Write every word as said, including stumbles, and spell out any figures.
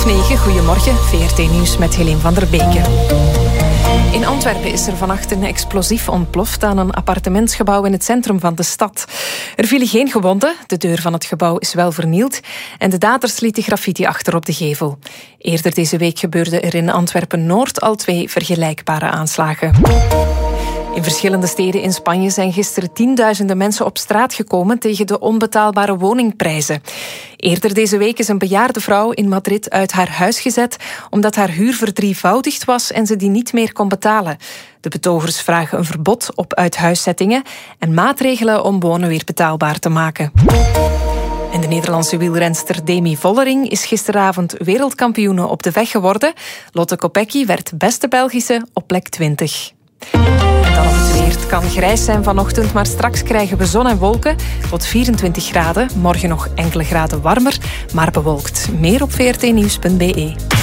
negen, goedemorgen, V R T Nieuws met Helene van der Beken. In Antwerpen is er vannacht een explosief ontploft aan een appartementsgebouw in het centrum van de stad. Er vielen geen gewonden, de deur van het gebouw is wel vernield en de daders lieten graffiti achter op de gevel. Eerder deze week gebeurden er in Antwerpen-Noord al twee vergelijkbare aanslagen. In verschillende steden in Spanje zijn gisteren tienduizenden mensen op straat gekomen tegen de onbetaalbare woningprijzen. Eerder deze week is een bejaarde vrouw in Madrid uit haar huis gezet omdat haar huur verdrievoudigd was en ze die niet meer kon betalen. De betogers vragen een verbod op uithuiszettingen en maatregelen om wonen weer betaalbaar te maken. En de Nederlandse wielrenster Demi Vollering is gisteravond wereldkampioene op de weg geworden. Lotte Kopecky werd beste Belgische op plek twintig. En dan op het weer. Het kan grijs zijn vanochtend, maar straks krijgen we zon en wolken tot vierentwintig graden. Morgen nog enkele graden warmer, maar bewolkt. Meer op v r t nieuws punt b e.